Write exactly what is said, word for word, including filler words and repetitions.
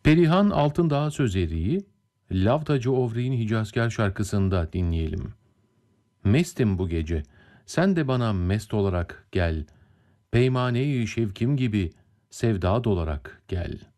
Perihan Altındağ Sözeri'yi Lavtacı Ovri'nin Hicazkar şarkısında dinleyelim. Mestim bu gece, sen de bana mest olarak gel. Peymane-i şevkim gibi sevda dolarak gel.''